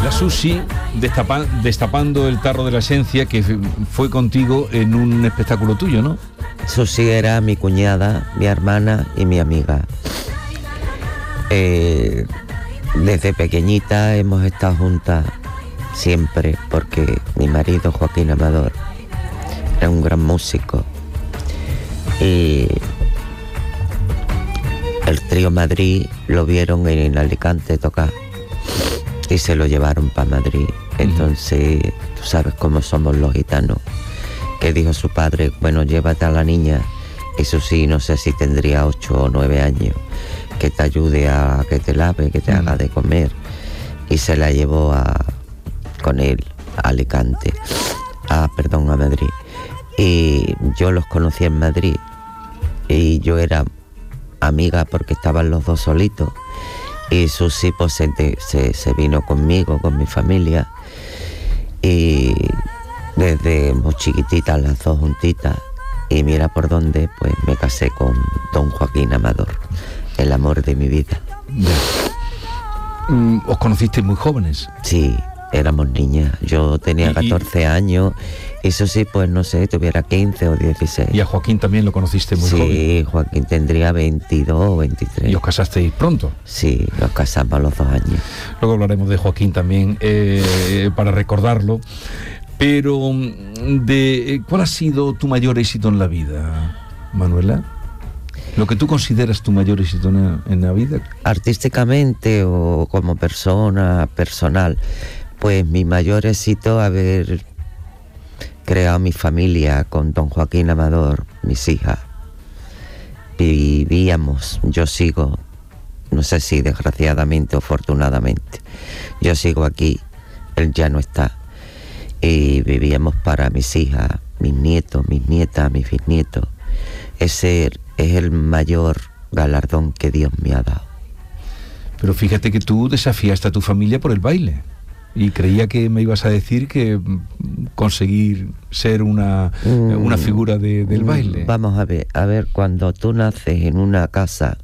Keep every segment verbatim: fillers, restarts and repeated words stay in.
La Susi, destapa, destapando el tarro de la esencia, que fue contigo en un espectáculo tuyo, ¿no? Susi era mi cuñada, mi hermana y mi amiga. Eh, desde pequeñita hemos estado juntas siempre, porque mi marido Joaquín Amador era un gran músico y el Trío Madrid lo vieron en Alicante tocar y se lo llevaron para Madrid. Entonces, tú sabes cómo somos los gitanos, que dijo su padre, bueno, llévate a la niña, eso sí, no sé si tendría ocho o nueve años, que te ayude a que te lave, que te uh-huh. haga de comer, y se la llevó a con él a Alicante, a, perdón, a Madrid. Y yo los conocí en Madrid y yo era amiga porque estaban los dos solitos, y Susi pues se, se, se vino conmigo, con mi familia, y desde muy chiquititas las dos juntitas, y mira por dónde, pues me casé con don Joaquín Amador, el amor de mi vida. ¿Os conocisteis muy jóvenes? Sí, éramos niñas. Yo tenía catorce años, y Susi, pues no sé, tuviera quince o dieciséis. ¿Y a Joaquín también lo conociste muy sí, joven? Sí, Joaquín tendría veintidós o veintitrés. ¿Y os casasteis pronto? Sí, nos casamos a los dos años. Luego hablaremos de Joaquín también, eh, para recordarlo. Pero, de, ¿cuál ha sido tu mayor éxito en la vida, Manuela? ¿Lo que tú consideras tu mayor éxito en, en la vida? Artísticamente o como persona, personal, pues mi mayor éxito haber creado mi familia con don Joaquín Amador, mis hijas. Vivíamos, yo sigo, no sé si desgraciadamente o afortunadamente, yo sigo aquí, él ya no está. Y vivíamos para mis hijas, mis nietos, mis nietas, mis bisnietos. Ese es el mayor galardón que Dios me ha dado. Pero fíjate que tú desafiaste a tu familia por el baile, y creía que me ibas a decir que conseguir ser una, mm, una figura de, del baile. Vamos a ver, a ver, cuando tú naces en una casa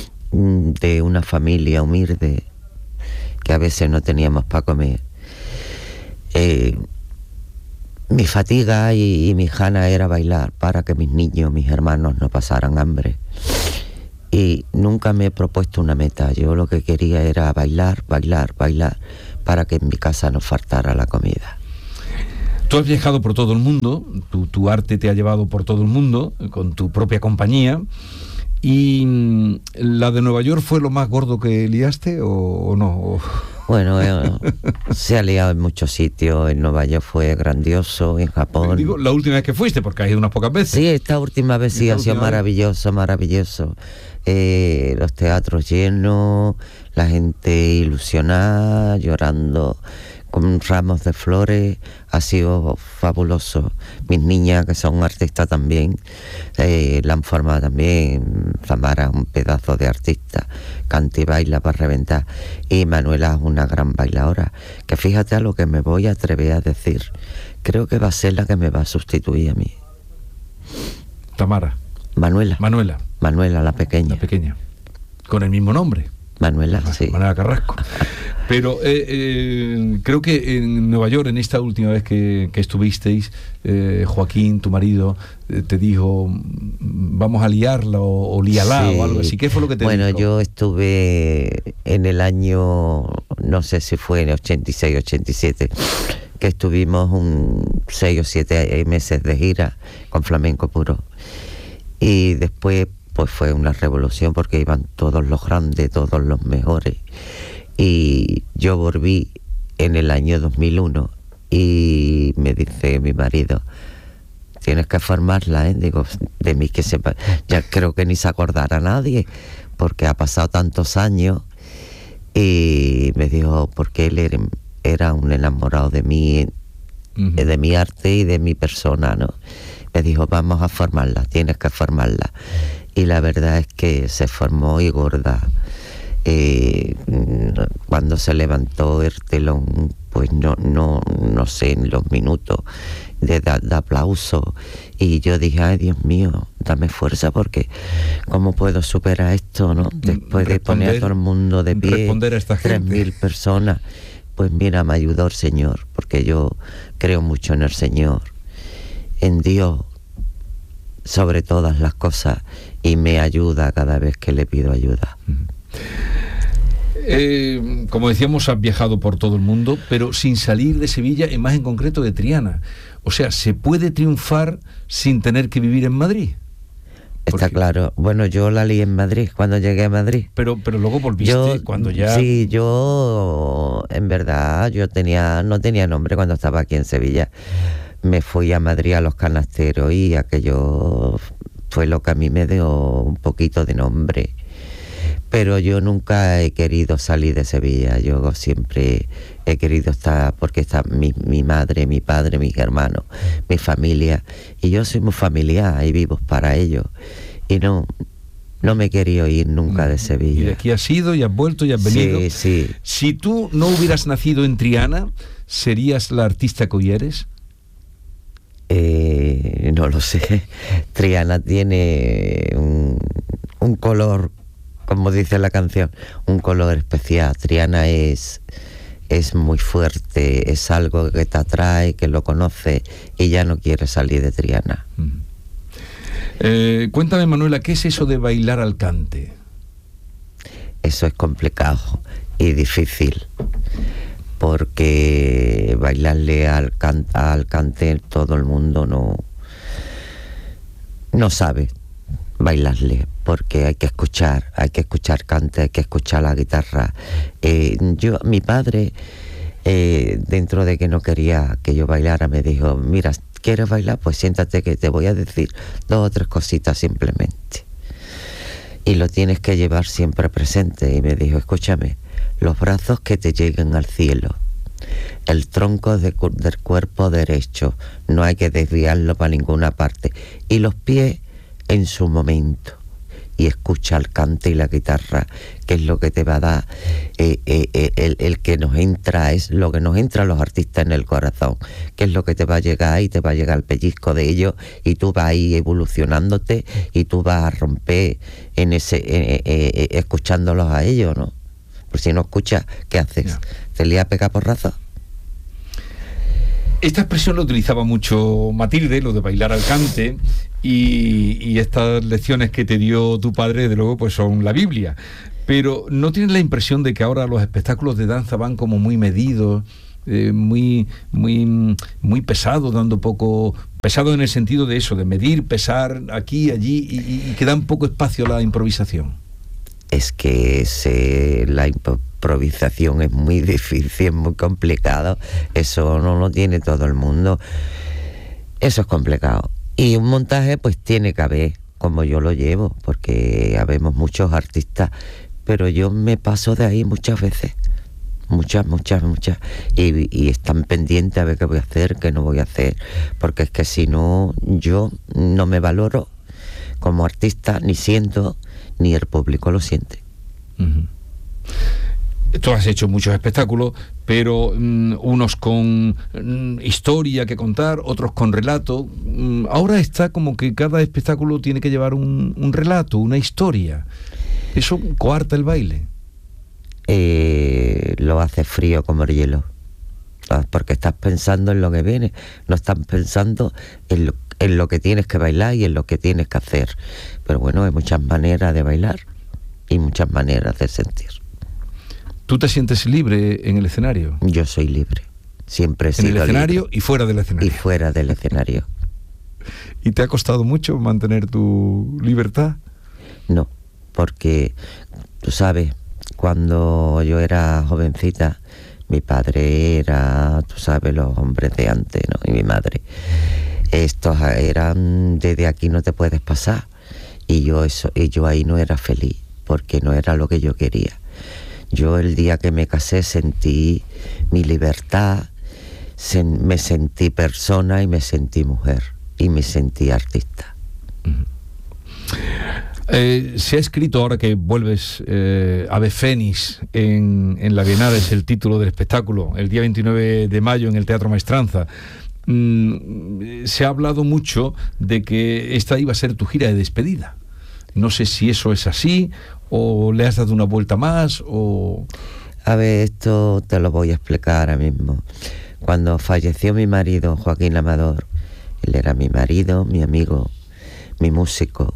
de una familia humilde, que a veces no teníamos para comer, eh, mi fatiga y, y mi gana era bailar para que mis niños, mis hermanos no pasaran hambre. Y nunca me he propuesto una meta. Yo lo que quería era bailar, bailar, bailar, para que en mi casa no faltara la comida. Tú has viajado por todo el mundo, tu, tu arte te ha llevado por todo el mundo, con tu propia compañía. ¿Y la de Nueva York fue lo más gordo que liaste o, o no? O... Bueno, eh, se ha liado en muchos sitios. En Nueva York fue grandioso, en Japón. Digo, la última vez que fuiste, porque has ido unas pocas veces. Sí, esta última vez sí ha sido maravilloso, vez? maravilloso. Eh, los teatros llenos, la gente ilusionada, llorando con ramos de flores, ha sido fabuloso. Mis niñas, que son artistas también, eh, la han formado también. Zamara es un pedazo de artista, canta y baila para reventar, y Manuela es una gran bailadora, que fíjate a lo que me voy a atrever a decir, creo que va a ser la que me va a sustituir a mí. Tamara. Manuela. Manuela. Manuela, la pequeña. La pequeña. Con el mismo nombre. Manuela, sí. Manuela Carrasco. Pero eh, eh, creo que en Nueva York, en esta última vez que, que estuvisteis, eh, Joaquín, tu marido, eh, te dijo, vamos a liarla o, o líala, sí, o algo así. ¿Qué fue lo que te bueno, dijo? Bueno, yo estuve en el año, no sé si fue en el ochenta y seis, ochenta y siete, que estuvimos un seis o siete meses de gira con flamenco puro. Y después pues fue una revolución, porque iban todos los grandes, todos los mejores. Y yo volví en el año dos mil uno y me dice mi marido, tienes que formarla, ¿eh? Digo, de mí que sepa, ya creo que ni se acordará nadie, porque ha pasado tantos años. Y me dijo, porque él era, era un enamorado de mí, uh-huh. de mi arte y de mi persona, ¿no? Me dijo, vamos a formarla, tienes que formarla. Y la verdad es que se formó y gorda. Eh, cuando se levantó el telón, pues no, no, no sé, en los minutos de, de, de aplauso, y yo dije, ay Dios mío, dame fuerza, porque ¿cómo puedo superar esto, no? Después responder, de poner a todo el mundo de pie, responder a esta gente. tres mil personas, pues mira, me ayudó el Señor, porque yo creo mucho en el Señor, en Dios, sobre todas las cosas, y me ayuda cada vez que le pido ayuda. Eh, como decíamos, has viajado por todo el mundo, pero sin salir de Sevilla, y más en concreto de Triana. O sea, ¿se puede triunfar sin tener que vivir en Madrid? Está Porque... claro. Bueno, yo la lié en Madrid, cuando llegué a Madrid. Pero, pero luego volviste yo, cuando ya... Sí, yo, en verdad, yo tenía no tenía nombre cuando estaba aquí en Sevilla. Me fui a Madrid a los canasteros y aquello fue lo que a mí me dio un poquito de nombre. Pero yo nunca he querido salir de Sevilla. Yo siempre he querido estar, porque está mi, mi madre, mi padre, mis hermanos, mi familia. Y yo soy muy familiar y vivo para ellos. Y no, no me he querido ir nunca de Sevilla. Y de aquí has ido y has vuelto y has venido. Sí, sí. Si tú no hubieras nacido en Triana, ¿serías la artista que hoy eres? Eh, no lo sé. Triana tiene un, un color, como dice la canción, un color especial. Triana es, es muy fuerte, es algo que te atrae, que lo conoces y ya no quieres salir de Triana. Mm. Eh, cuéntame, Manuela, ¿qué es eso de bailar al cante? Eso es complicado y difícil, porque bailarle al, can, al cante todo el mundo no, no sabe bailarle, porque hay que escuchar, hay que escuchar cante, hay que escuchar la guitarra. Eh, yo, mi padre, eh, dentro de que no quería que yo bailara, me dijo, mira, ¿quieres bailar? Pues siéntate que te voy a decir dos o tres cositas simplemente. Y lo tienes que llevar siempre presente. Y me dijo, escúchame, los brazos que te lleguen al cielo, el tronco de, del cuerpo derecho, no hay que desviarlo para ninguna parte, y los pies en su momento, y escucha el cante y la guitarra, que es lo que te va a dar, eh, eh, eh, el, el que nos entra, es lo que nos entra a los artistas en el corazón, que es lo que te va a llegar, y te va a llegar el pellizco de ellos, y tú vas a ir evolucionándote, y tú vas a romper en ese, eh, eh, eh, escuchándolos a ellos, ¿no? Pues si no escuchas, ¿qué haces? Yeah. ¿Te lías a pegar porrazos? Esta expresión la utilizaba mucho Matilde, lo de bailar al cante, y, y estas lecciones que te dio tu padre, de luego, pues son la Biblia. Pero ¿no tienes la impresión de que ahora los espectáculos de danza van como muy medidos, eh, muy, muy, muy pesados, dando poco... pesado en el sentido de eso, de medir, pesar aquí, allí, y, y que dan poco espacio a la improvisación? Es que se, la improvisación es muy difícil, es muy complicado. Eso no lo tiene todo el mundo. Eso es complicado. Y un montaje pues tiene que haber, como yo lo llevo, porque habemos muchos artistas, pero yo me paso de ahí muchas veces. Muchas, muchas, muchas. Y, y están pendientes a ver qué voy a hacer, qué no voy a hacer. Porque es que si no, yo no me valoro como artista, ni siento, ni el público lo siente. Uh-huh. Tú has hecho muchos espectáculos, pero um, unos con um, historia que contar, otros con relato. Um, ahora está como que cada espectáculo tiene que llevar un, un relato, una historia. ¿Eso coarta el baile? Eh, lo hace frío como el hielo, porque estás pensando en lo que viene, no estás pensando en lo, en lo que tienes que bailar y en lo que tienes que hacer. Pero bueno, hay muchas maneras de bailar y muchas maneras de sentir. ¿Tú te sientes libre en el escenario? Yo soy libre, siempre he sido libre. ¿En el escenario libre. Y fuera del escenario? Y fuera del escenario. ¿Y te ha costado mucho mantener tu libertad? No, porque tú sabes, cuando yo era jovencita, mi padre era, tú sabes, los hombres de antes, ¿no? Y mi madre. Estos eran, desde aquí no te puedes pasar. Y yo eso, y yo ahí no era feliz, porque no era lo que yo quería. Yo el día que me casé sentí mi libertad, sen, me sentí persona y me sentí mujer. Y me sentí artista. Uh-huh. Eh, se ha escrito, ahora que vuelves, eh, Ave Fénix en, en la Bienal, es el título del espectáculo, el día veintinueve de mayo en el Teatro Maestranza. Mm, se ha hablado mucho de que esta iba a ser tu gira de despedida. No sé si eso es así, o le has dado una vuelta más, o... A ver, esto te lo voy a explicar ahora mismo. Cuando falleció mi marido, Joaquín Amador, él era mi marido, mi amigo, mi músico,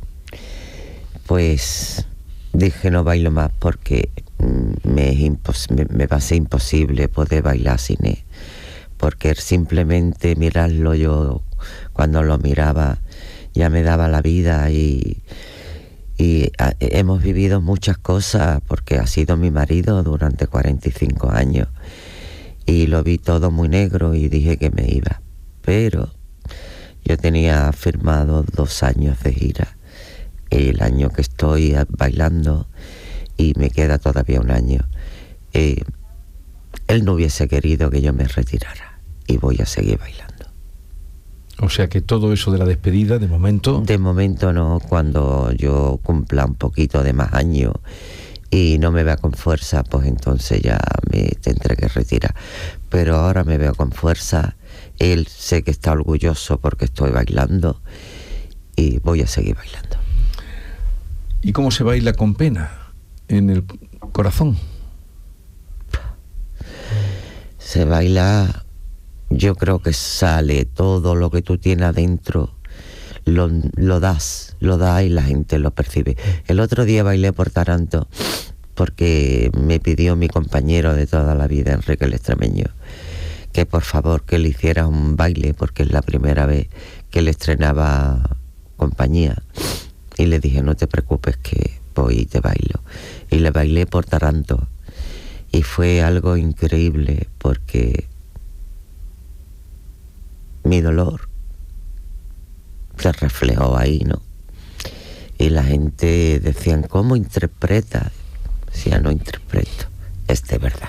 pues dije no bailo más porque me, es impos- me, me va a ser imposible poder bailar sin él. Porque simplemente mirarlo yo, cuando lo miraba, ya me daba la vida y... Y a, hemos vivido muchas cosas porque ha sido mi marido durante cuarenta y cinco años y lo vi todo muy negro y dije que me iba, pero yo tenía firmado dos años de gira, el año que estoy bailando y me queda todavía un año. eh, él no hubiese querido que yo me retirara y voy a seguir bailando. O sea que todo eso de la despedida, de momento... De momento no, cuando yo cumpla un poquito de más años y no me vea con fuerza, pues entonces ya me tendré que retirar. Pero ahora me veo con fuerza, él sé que está orgulloso porque estoy bailando y voy a seguir bailando. ¿Y cómo se baila con pena en el corazón? Se baila... Yo creo que sale todo lo que tú tienes adentro, lo, lo das, lo das y la gente lo percibe. El otro día bailé por Taranto porque me pidió mi compañero de toda la vida, Enrique el Extremeño, que por favor que le hiciera un baile porque es la primera vez que le estrenaba compañía. Y le dije, no te preocupes que voy y te bailo. Y le bailé por Taranto y fue algo increíble porque... mi dolor se reflejó ahí, ¿no? Y la gente decían, ¿cómo interpreta? Decía, no interpreto, es de verdad.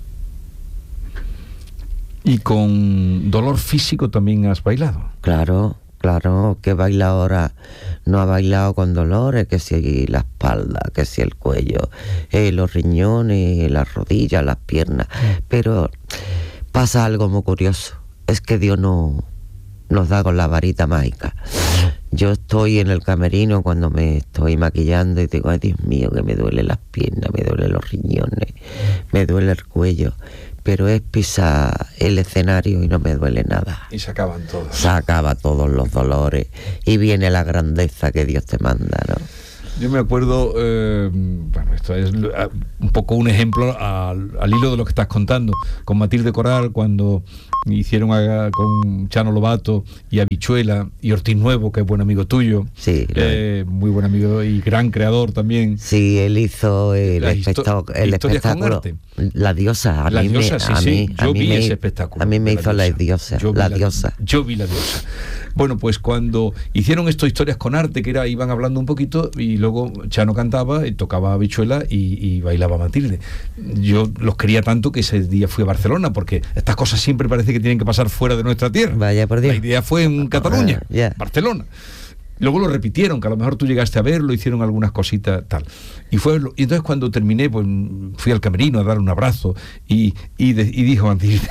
¿Y con dolor físico también has bailado? Claro, claro, que baila ahora, no ha bailado con dolores, que si la espalda, que si el cuello, eh, los riñones, las rodillas, las piernas, pero pasa algo muy curioso. Es que Dios no nos da con la varita mágica. Yo estoy en el camerino cuando me estoy maquillando y digo, ay Dios mío, que me duele las piernas, me duele los riñones, me duele el cuello, pero es pisar el escenario y no me duele nada. Y se acaban todos. Se acaba todos los dolores y viene la grandeza que Dios te manda, ¿no? Yo me acuerdo, eh, bueno, esto es uh, un poco un ejemplo al, al hilo de lo que estás contando, con Matilde Coral, cuando hicieron a, con Chano Lobato y Habichuela y Ortiz Nuevo, que es buen amigo tuyo, sí, eh, muy buen amigo y gran creador también. Sí, él hizo el, espectáculo, el espectáculo La Diosa. A la mí diosa, me, sí, a sí, mí, yo a mí vi me, ese espectáculo. A mí me hizo la diosa. diosa, la, la diosa. La, yo vi la diosa. Bueno, pues cuando hicieron esto, Historias con Arte, que era, iban hablando un poquito y luego Chano cantaba, y tocaba Habichuela y, y bailaba Matilde. Yo los quería tanto que ese día fui a Barcelona, porque estas cosas siempre parece que tienen que pasar fuera de nuestra tierra. Vaya por Dios. La idea fue en Cataluña, ah, yeah. Barcelona. Luego lo repitieron, que a lo mejor tú llegaste a verlo, hicieron algunas cositas, tal. Y fue y entonces cuando terminé, pues fui al camerino a dar un abrazo y, y, de, y dijo Matilde,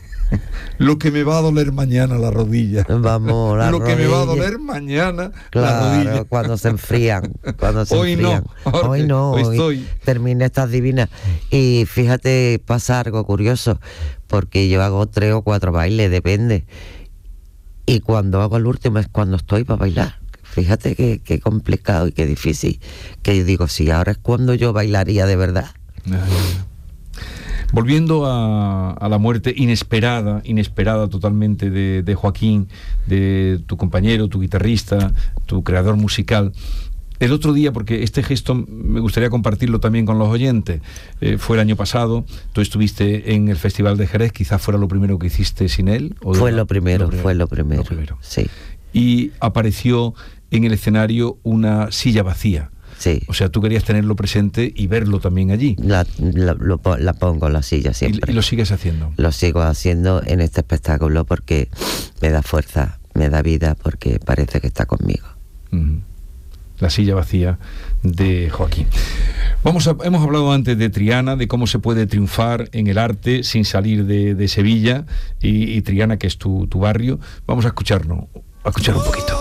lo que me va a doler mañana la rodilla. Vamos, la Lo rodilla. que me va a doler mañana claro, la rodilla. Cuando se enfrían. Cuando se hoy enfrían. no. Hoy no. Hoy hoy estoy. Terminé estas divinas. Y fíjate, pasa algo curioso, porque yo hago tres o cuatro bailes, depende. Y cuando hago el último es cuando estoy para bailar. Fíjate qué, qué complicado y qué difícil. Que yo digo, si ahora es cuando yo bailaría de verdad. Ay. Volviendo a, a la muerte inesperada, inesperada totalmente de, de Joaquín, de tu compañero, tu guitarrista, tu creador musical. El otro día, porque este gesto me gustaría compartirlo también con los oyentes, eh, fue el año pasado, tú estuviste en el Festival de Jerez, quizás fuera lo primero que hiciste sin él. ¿O fue de, lo, primero, lo primero, fue lo primero, lo primero. Sí. Y apareció en el escenario una silla vacía. Sí. O sea, tú querías tenerlo presente y verlo también allí. La, la, lo, la pongo en la silla siempre. ¿Y, y lo sigues haciendo? Lo sigo haciendo en este espectáculo porque me da fuerza, me da vida, porque parece que está conmigo. Uh-huh. La silla vacía de Joaquín. Vamos a, hemos hablado antes de Triana, de cómo se puede triunfar en el arte sin salir de, de Sevilla y, y Triana, que es tu, tu barrio. Vamos a escucharnos, a escuchar un poquito.